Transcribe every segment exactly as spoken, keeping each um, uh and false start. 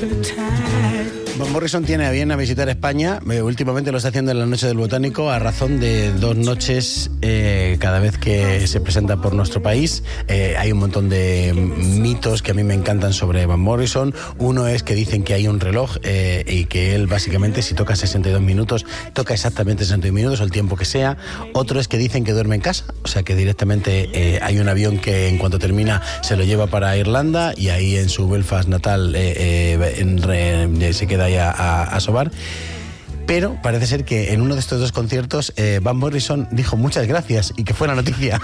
Van Morrison tiene a bien a visitar España. Eh, últimamente lo está haciendo en la Noche del Botánico a razón de dos noches eh, cada vez que se presenta por nuestro país. Eh, hay un montón de mitos que a mí me encantan sobre Van Morrison. Uno es que dicen que hay un reloj eh, y que él básicamente si toca sesenta y dos minutos, toca exactamente sesenta y dos minutos o el tiempo que sea. Otro es que dicen que duerme en casa, o sea que directamente eh, hay un avión que en cuanto termina se lo lleva para Irlanda y ahí en su Belfast natal eh, eh, en, re, se queda ahí a, a, a sobar. Pero parece ser que en uno de estos dos conciertos eh, Van Morrison dijo muchas gracias y que fue la noticia.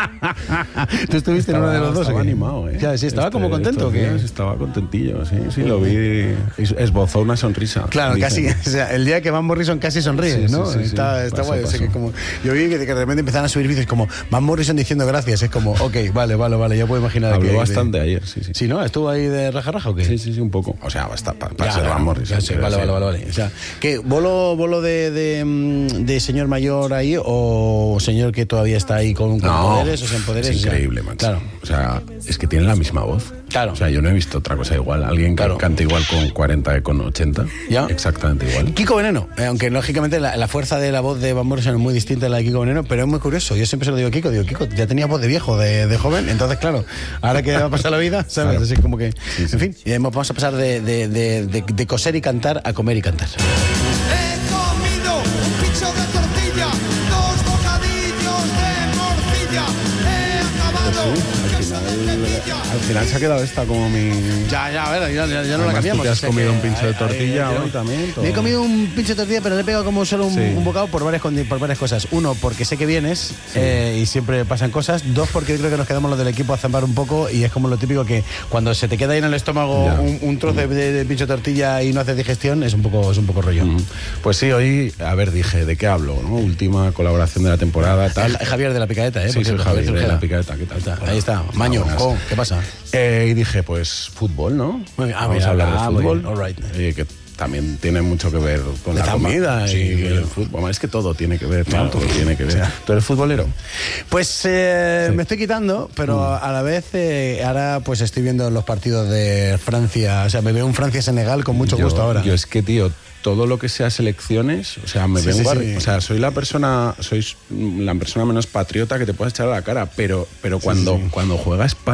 ¿Tú estuviste estaba, en uno de los dos? Estaba animado, ¿eh? Ya, sí, estaba este, como contento. ¿Qué? Estaba contentillo, sí, sí, lo vi. Esbozó una sonrisa. Claro, dicen. Casi. O sea, el día que Van Morrison casi sonríe, sí, ¿no? Sí, sí, está sí. está pasó, guay. O sea, que como, yo vi que, que de repente empezaron a subir vídeos como Van Morrison diciendo gracias. Es como, ok, vale, vale, vale, ya puedo imaginar. Habló que, bastante de, ayer, sí, sí. Sí, ¿no? ¿Estuvo ahí de raja raja o qué? Sí, sí, sí, un poco. O sea, basta para pa ser ya, Van Morrison. Sí, vale, vale, vale, vale. O sea, que bolo, bolo de, de, de señor mayor ahí o señor que todavía está ahí con, con no, poderes o sin poderes. Es increíble, o sea, macho. Claro. O sea, es que tiene la misma voz. Claro. O sea, yo no he visto otra cosa igual. Alguien que claro. canta igual con cuarenta que con ochenta. ¿Ya? Exactamente igual. Kiko Veneno, eh, aunque lógicamente la, la fuerza de la voz de Van Morrison es muy distinta a la de Kiko Veneno, pero es muy curioso. Yo siempre se lo digo a Kiko, digo, Kiko, ya tenía voz de viejo, de, de joven, entonces claro, ahora que va a pasar la vida, ¿sabes? Claro. Así como que, sí, sí. En fin, y vamos a pasar de, de, de, de, de coser y cantar a comer y cantar. He comido un pincho de tortilla, dos bocadillos de morcilla, he acabado. Pues sí, al, final, al final se ha quedado esta como mi... Ya, ya, a ver, ya, ya, ya no la cambiamos. ¿Te has comido un pincho de tortilla hoy también? Me he comido un pincho de tortilla, pero le he pegado como solo un, sí. un bocado por varias, por varias cosas. Uno, porque sé que vienes sí. eh, y siempre pasan cosas. Dos, porque yo creo que nos quedamos los del equipo a zambar un poco y es como lo típico que cuando se te queda ahí en el estómago un, un trozo de, de pincho de tortilla y no haces digestión, es un poco, es un poco rollo. Mm. Pues sí, hoy, a ver, dije, ¿de qué hablo? ¿No? Última colaboración de la temporada, tal. Javier de la Picadeta, ¿eh? Sí, soy Javier de la Picadeta, ¿qué tal? Está, ahí está, Maño, oh, ¿qué pasa? Eh, y dije, pues fútbol, ¿no? Muy bien. Ah, Vamos mira, a hablar ah, de fútbol, all right. eh, que también tiene mucho que ver con la, la comida sí, y el fútbol. Es que todo tiene que ver, claro, todo tiene que ver. O sea, ¿tú eres futbolero? Pues eh, sí. me estoy quitando, pero mm. a la vez eh, ahora pues estoy viendo los partidos de Francia, o sea, me veo un Francia-Senegal con mucho yo, gusto ahora. Yo es que, tío, todo lo que sea selecciones, o sea, me sí, vengo sí, sí. a, o sea, soy la persona, soy la persona menos patriota que te puedes echar a la cara, pero, pero cuando, sí, sí. cuando juega España